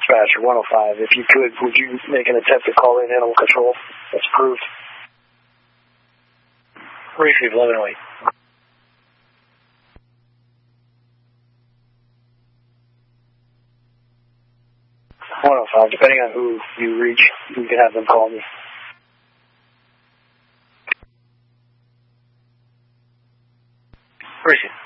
Dispatcher 105, if you could, would you make an attempt to call in animal control? That's approved. Receive 1108. 105, depending on who you reach, you can have them call me. Receive.